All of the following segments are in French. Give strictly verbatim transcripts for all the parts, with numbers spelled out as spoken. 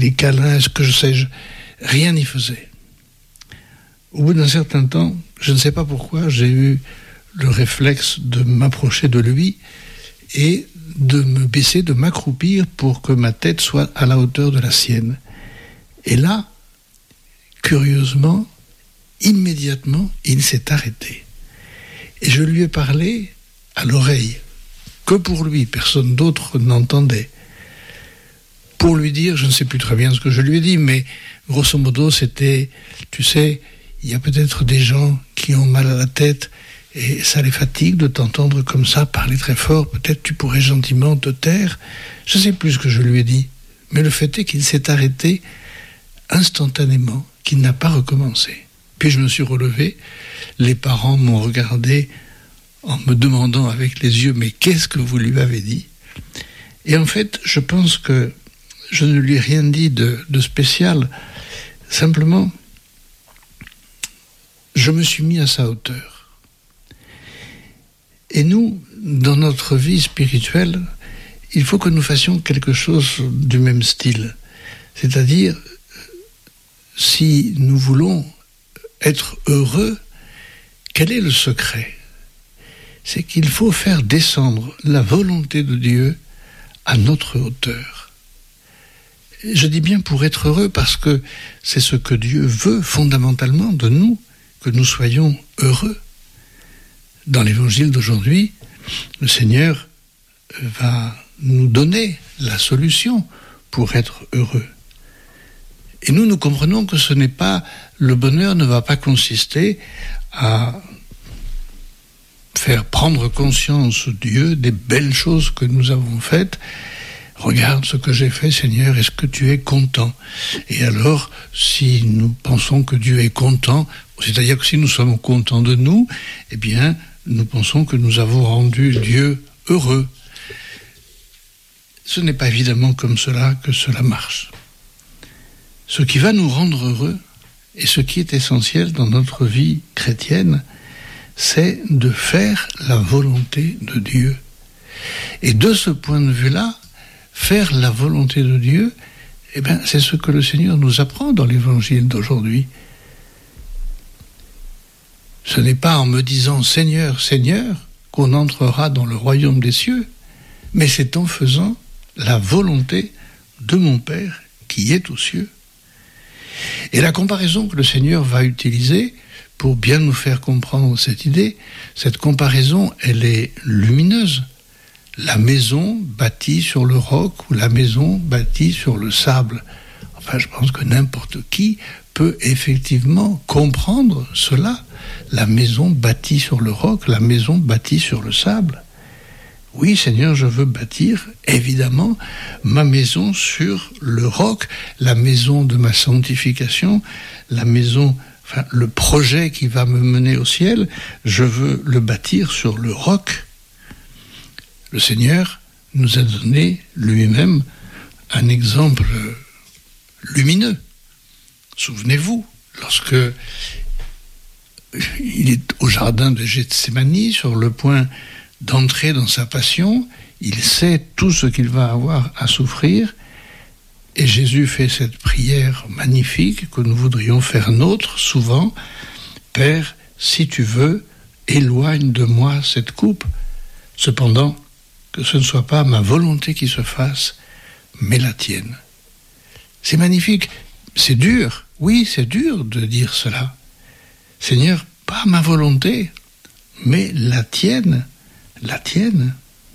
des câlins, ce que je sais, je, rien n'y faisait. Au bout d'un certain temps, je ne sais pas pourquoi, j'ai eu le réflexe de m'approcher de lui et de me baisser, de m'accroupir pour que ma tête soit à la hauteur de la sienne. Et là, curieusement, immédiatement, il s'est arrêté. Et je lui ai parlé à l'oreille, que pour lui, personne d'autre n'entendait. Pour lui dire, je ne sais plus très bien ce que je lui ai dit, mais grosso modo, c'était, tu sais, il y a peut-être des gens qui ont mal à la tête et ça les fatigue de t'entendre comme ça, parler très fort. Peut-être tu pourrais gentiment te taire. Je ne sais plus ce que je lui ai dit, mais le fait est qu'il s'est arrêté instantanément, qu'il n'a pas recommencé. Puis je me suis relevé, les parents m'ont regardé en me demandant avec les yeux « Mais qu'est-ce que vous lui avez dit ?» Et en fait, je pense que je ne lui ai rien dit de, de spécial. Simplement, je me suis mis à sa hauteur. Et nous, dans notre vie spirituelle, il faut que nous fassions quelque chose du même style. C'est-à-dire, si nous voulons être heureux, quel est le secret ? C'est qu'il faut faire descendre la volonté de Dieu à notre hauteur. Je dis bien pour être heureux parce que c'est ce que Dieu veut fondamentalement de nous, que nous soyons heureux. Dans l'évangile d'aujourd'hui, le Seigneur va nous donner la solution pour être heureux. Et nous, nous comprenons que ce n'est pas, le bonheur ne va pas consister à faire prendre conscience Dieu des belles choses que nous avons faites. Regarde ce que j'ai fait, Seigneur, est-ce que tu es content ? Et alors, si nous pensons que Dieu est content, c'est-à-dire que si nous sommes contents de nous, eh bien, nous pensons que nous avons rendu Dieu heureux. Ce n'est pas évidemment comme cela que cela marche. Ce qui va nous rendre heureux, et ce qui est essentiel dans notre vie chrétienne, c'est de faire la volonté de Dieu. Et de ce point de vue-là, faire la volonté de Dieu, eh bien, c'est ce que le Seigneur nous apprend dans l'évangile d'aujourd'hui. Ce n'est pas en me disant « Seigneur, Seigneur » qu'on entrera dans le royaume des cieux, mais c'est en faisant la volonté de mon Père qui est aux cieux. Et la comparaison que le Seigneur va utiliser pour bien nous faire comprendre cette idée, cette comparaison, elle est lumineuse. La maison bâtie sur le roc ou la maison bâtie sur le sable. Enfin, je pense que n'importe qui peut effectivement comprendre cela. La maison bâtie sur le roc, la maison bâtie sur le sable. Oui, Seigneur, je veux bâtir, évidemment, ma maison sur le roc, la maison de ma sanctification, la maison, enfin, le projet qui va me mener au ciel, je veux le bâtir sur le roc. Le Seigneur nous a donné lui-même un exemple lumineux. Souvenez-vous, lorsque il est au jardin de Gethsémani, sur le point d'entrer dans sa passion, il sait tout ce qu'il va avoir à souffrir, et Jésus fait cette prière magnifique que nous voudrions faire nôtre souvent. Père, si tu veux, éloigne de moi cette coupe, cependant que ce ne soit pas ma volonté qui se fasse, mais la tienne. C'est magnifique, c'est dur, oui, c'est dur de dire cela. Seigneur, pas ma volonté, mais la tienne, la tienne.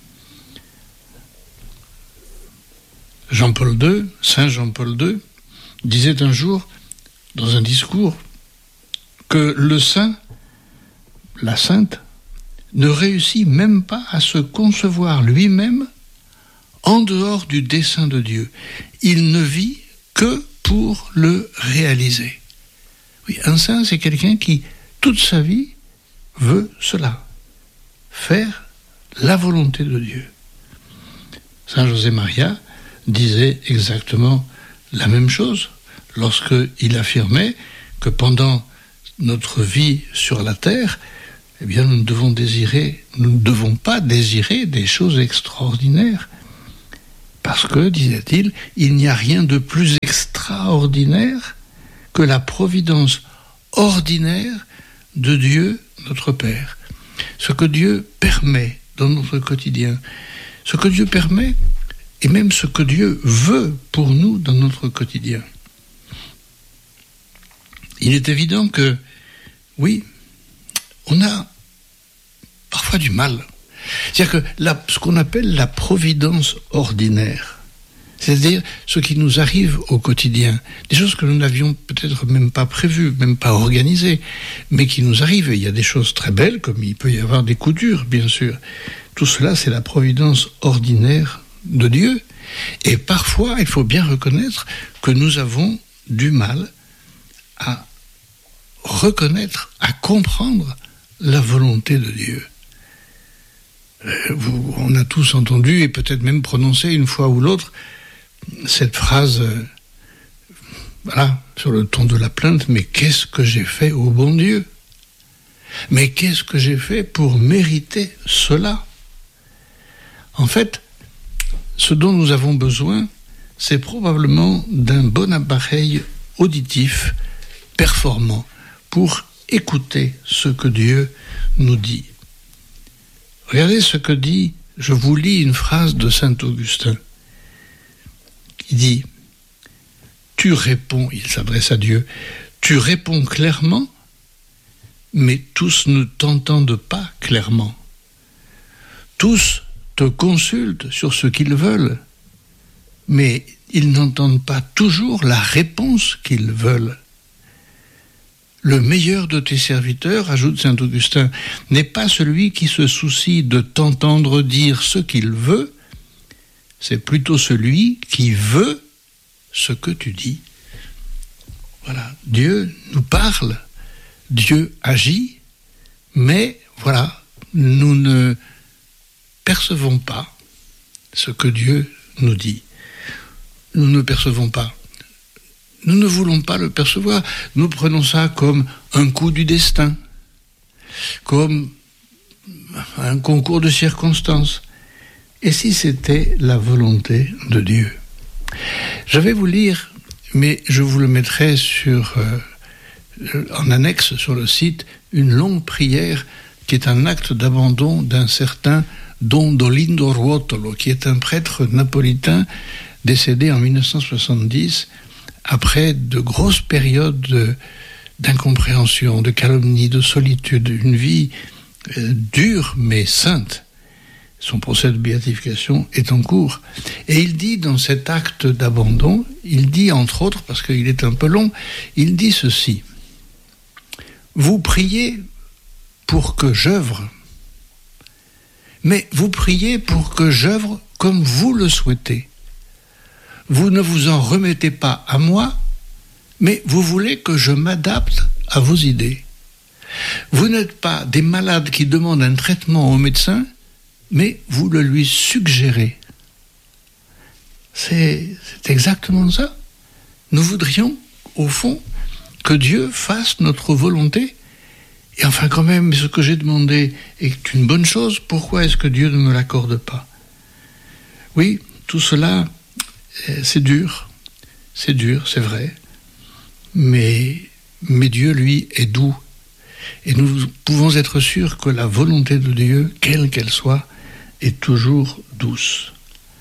Jean-Paul deux, Saint Jean-Paul deux, disait un jour, dans un discours, que le saint, la sainte, ne réussit même pas à se concevoir lui-même en dehors du dessein de Dieu. Il ne vit que pour le réaliser. Oui, un saint, c'est quelqu'un qui, toute sa vie, veut cela, faire la volonté de Dieu. Saint José Maria disait exactement la même chose lorsqu'il affirmait que pendant notre vie sur la terre, eh bien, nous devons désirer, nous ne devons pas désirer des choses extraordinaires, Parce que, disait-il, il n'y a rien de plus extraordinaire que la providence ordinaire de Dieu, notre Père. Ce que Dieu permet dans notre quotidien, ce que Dieu permet, et même ce que Dieu veut pour nous dans notre quotidien. Il est évident que, oui, on a parfois du mal. C'est-à-dire que la, ce qu'on appelle la providence ordinaire, c'est-à-dire ce qui nous arrive au quotidien, des choses que nous n'avions peut-être même pas prévues, même pas organisées, mais qui nous arrivent. Et il y a des choses très belles, comme il peut y avoir des coups durs, bien sûr. Tout cela, c'est la providence ordinaire de Dieu. Et parfois, il faut bien reconnaître que nous avons du mal à reconnaître, à comprendre la volonté de Dieu. Euh, vous, on a tous entendu et peut-être même prononcé une fois ou l'autre cette phrase, euh, voilà, sur le ton de la plainte, mais qu'est-ce que j'ai fait au bon Dieu ? Mais qu'est-ce que j'ai fait pour mériter cela ? En fait, ce dont nous avons besoin, c'est probablement d'un bon appareil auditif performant pour écouter ce que Dieu nous dit. Regardez ce que dit, je vous lis une phrase de saint Augustin. Il dit, tu réponds, il s'adresse à Dieu, tu réponds clairement, mais tous ne t'entendent pas clairement. Tous te consultent sur ce qu'ils veulent, mais ils n'entendent pas toujours la réponse qu'ils veulent. Le meilleur de tes serviteurs, ajoute saint Augustin, n'est pas celui qui se soucie de t'entendre dire ce qu'il veut, c'est plutôt celui qui veut ce que tu dis. Voilà, Dieu nous parle, Dieu agit, mais voilà, nous ne percevons pas ce que Dieu nous dit. Nous ne percevons pas. Nous ne voulons pas le percevoir. Nous prenons ça comme un coup du destin, comme un concours de circonstances. Et si c'était la volonté de Dieu ? Je vais vous lire, mais je vous le mettrai sur, euh, en annexe sur le site, une longue prière qui est un acte d'abandon d'un certain Don Dolindo Ruotolo, qui est un prêtre napolitain décédé en dix-neuf cent soixante-dix, après de grosses périodes de, d'incompréhension, de calomnie, de solitude, une vie euh, dure mais sainte. Son procès de béatification est en cours. Et il dit dans cet acte d'abandon, il dit entre autres, parce qu'il est un peu long, il dit ceci. Vous priez pour que j'œuvre, mais vous priez pour que j'œuvre comme vous le souhaitez. Vous ne vous en remettez pas à moi, mais vous voulez que je m'adapte à vos idées. Vous n'êtes pas des malades qui demandent un traitement au médecin, mais vous le lui suggérez. C'est, c'est exactement ça. Nous voudrions, au fond, que Dieu fasse notre volonté. Et enfin, quand même, ce que j'ai demandé est une bonne chose. Pourquoi est-ce que Dieu ne me l'accorde pas ? Oui, tout cela, c'est dur. C'est dur, c'est vrai. Mais, mais Dieu, lui, est doux. Et nous pouvons être sûrs que la volonté de Dieu, quelle qu'elle soit, est toujours douce.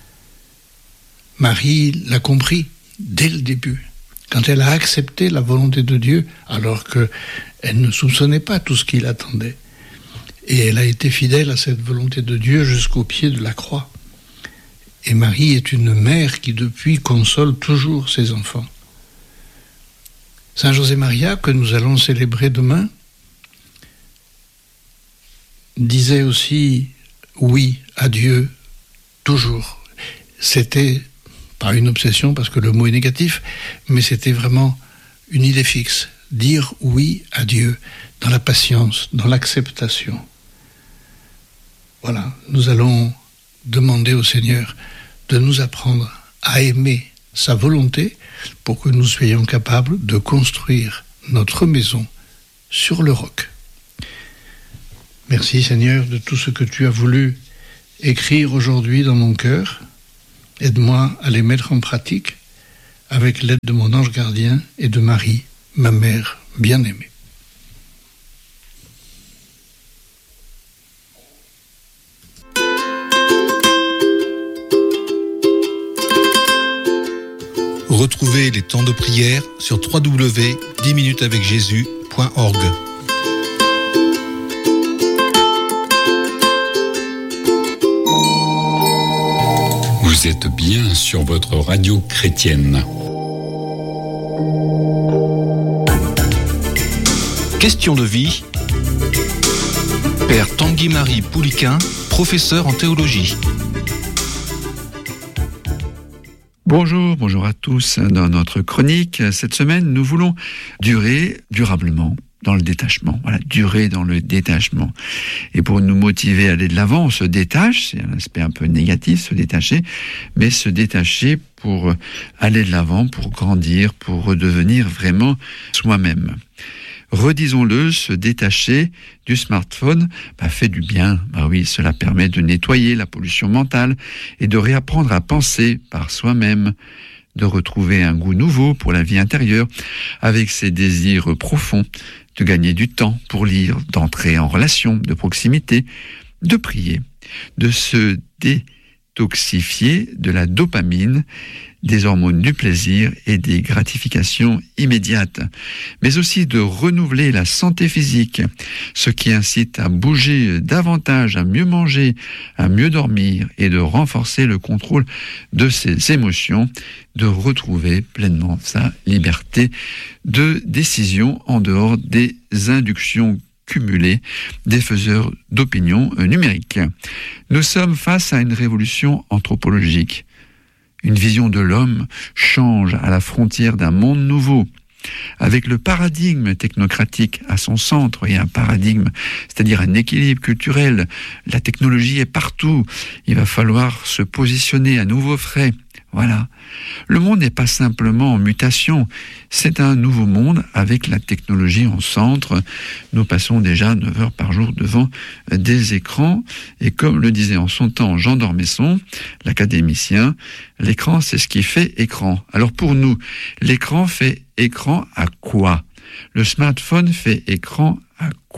Marie l'a compris dès le début, quand elle a accepté la volonté de Dieu, alors qu'elle ne soupçonnait pas tout ce qu'il attendait. Et elle a été fidèle à cette volonté de Dieu jusqu'au pied de la croix. Et Marie est une mère qui depuis console toujours ses enfants. Saint José Maria, que nous allons célébrer demain, disait aussi oui à Dieu, toujours. C'était pas une obsession parce que le mot est négatif, mais c'était vraiment une idée fixe. Dire oui à Dieu dans la patience, dans l'acceptation. Voilà, nous allons demander au Seigneur de nous apprendre à aimer sa volonté pour que nous soyons capables de construire notre maison sur le roc. Merci Seigneur de tout ce que tu as voulu écrire aujourd'hui dans mon cœur. Aide-moi à les mettre en pratique avec l'aide de mon ange gardien et de Marie, ma mère bien-aimée. Retrouvez les temps de prière sur w w w point dix minutes avec jésus point org. Vous êtes bien sur votre radio chrétienne. Question de vie. Père Tanguy-Marie Pouliquin, professeur en théologie. Bonjour, bonjour à tous. Dans notre chronique, cette semaine, nous voulons durer durablement dans le détachement. Voilà, durer dans le détachement. Et pour nous motiver à aller de l'avant, on se détache, c'est un aspect un peu négatif, se détacher, mais se détacher pour aller de l'avant, pour grandir, pour redevenir vraiment soi-même. Redisons-le, se détacher du smartphone bah, fait du bien. Bah oui, cela permet de nettoyer la pollution mentale et de réapprendre à penser par soi-même, de retrouver un goût nouveau pour la vie intérieure avec ses désirs profonds, de gagner du temps pour lire, d'entrer en relation de proximité, de prier, de se détoxifier de la dopamine, des hormones du plaisir et des gratifications immédiates, mais aussi de renouveler la santé physique, ce qui incite à bouger davantage, à mieux manger, à mieux dormir et de renforcer le contrôle de ses émotions, de retrouver pleinement sa liberté de décision en dehors des inductions cumulées des faiseurs d'opinion numériques. Nous sommes face à une révolution anthropologique. Une vision de l'homme change à la frontière d'un monde nouveau, avec le paradigme technocratique à son centre et un paradigme, c'est-à-dire un équilibre culturel. La technologie est partout. Il va falloir se positionner à nouveau frais. Voilà. Le monde n'est pas simplement en mutation, c'est un nouveau monde avec la technologie en centre. Nous passons déjà neuf heures par jour devant des écrans et comme le disait en son temps Jean d'Ormesson, l'académicien, l'écran c'est ce qui fait écran. Alors pour nous, l'écran fait écran à quoi ? Le smartphone fait écran à quoi ?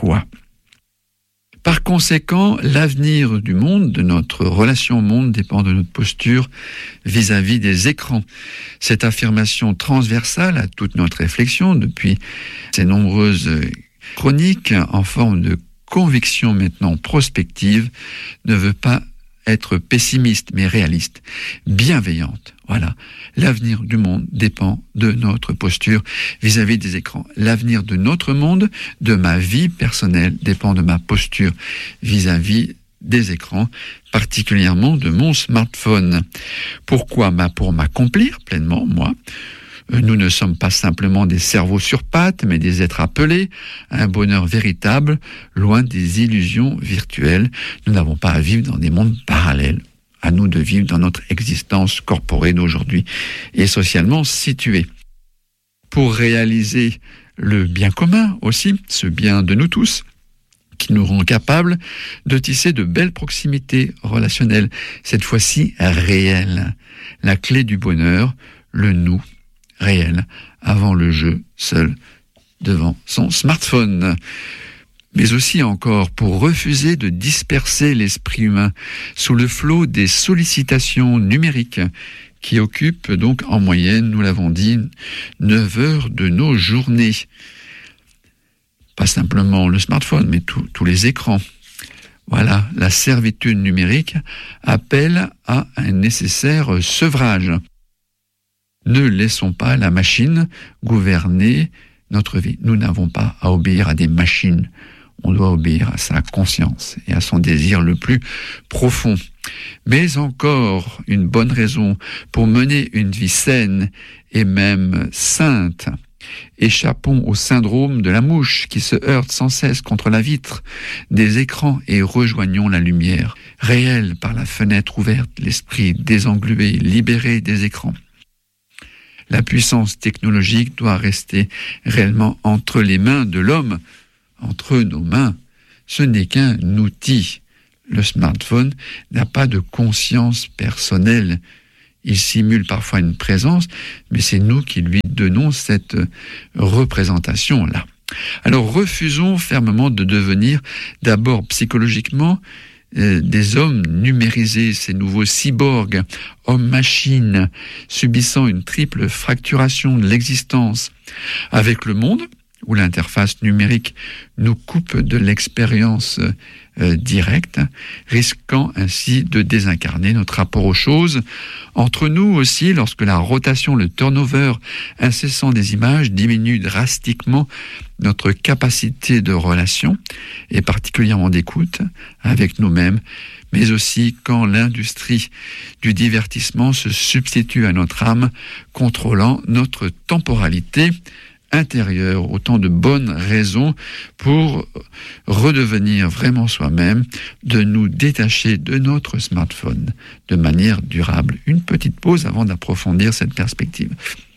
Par conséquent, l'avenir du monde, de notre relation au monde, dépend de notre posture vis-à-vis des écrans. Cette affirmation transversale à toute notre réflexion depuis ces nombreuses chroniques en forme de conviction maintenant prospective ne veut pas être pessimiste mais réaliste, bienveillante. Voilà, l'avenir du monde dépend de notre posture vis-à-vis des écrans. L'avenir de notre monde, de ma vie personnelle, dépend de ma posture vis-à-vis des écrans, particulièrement de mon smartphone. Pourquoi ? Bah pour m'accomplir pleinement, moi. Nous ne sommes pas simplement des cerveaux sur pattes, mais des êtres appelés à un bonheur véritable, loin des illusions virtuelles. Nous n'avons pas à vivre dans des mondes parallèles. À nous de vivre dans notre existence corporelle d'aujourd'hui et socialement située. Pour réaliser le bien commun aussi, ce bien de nous tous, qui nous rend capables de tisser de belles proximités relationnelles, cette fois-ci réelles. La clé du bonheur, le nous réel, avant le jeu, seul, devant son smartphone. Mais aussi encore pour refuser de disperser l'esprit humain sous le flot des sollicitations numériques qui occupent donc en moyenne, nous l'avons dit, neuf heures de nos journées. Pas simplement le smartphone, mais tout, tous les écrans. Voilà, la servitude numérique appelle à un nécessaire sevrage. Ne laissons pas la machine gouverner notre vie. Nous n'avons pas à obéir à des machines. On doit obéir à sa conscience et à son désir le plus profond. Mais encore une bonne raison pour mener une vie saine et même sainte. Échappons au syndrome de la mouche qui se heurte sans cesse contre la vitre des écrans et rejoignons la lumière réelle par la fenêtre ouverte, l'esprit désenglué, libéré des écrans. La puissance technologique doit rester réellement entre les mains de l'homme, entre nos mains. Ce n'est qu'un outil. Le smartphone n'a pas de conscience personnelle. Il simule parfois une présence, mais c'est nous qui lui donnons cette représentation-là. Alors refusons fermement de devenir d'abord psychologiquement euh, des hommes numérisés, ces nouveaux cyborgs, hommes-machines, subissant une triple fracturation de l'existence avec le monde, où l'interface numérique nous coupe de l'expérience euh, directe, risquant ainsi de désincarner notre rapport aux choses. Entre nous aussi, lorsque la rotation, le turnover incessant des images diminue drastiquement notre capacité de relation, et particulièrement d'écoute avec nous-mêmes, mais aussi quand l'industrie du divertissement se substitue à notre âme, contrôlant notre temporalité intérieure. Autant de bonnes raisons pour redevenir vraiment soi-même, de nous détacher de notre smartphone de manière durable. Une petite pause avant d'approfondir cette perspective.